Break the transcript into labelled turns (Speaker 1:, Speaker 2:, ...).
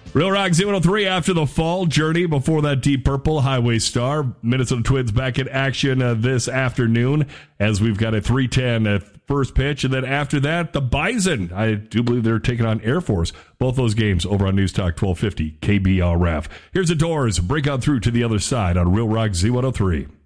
Speaker 1: Real Rock Z103 after the fall journey. Before that, Deep Purple, Highway Star. Minnesota Twins back in action this afternoon as we've got a 3:10 first pitch. And then after that, the Bison. I do believe they're taking on Air Force. Both those games over on News Talk 1250 KBRF. Here's the Doors. Break out through to the other side on Real Rock Z103.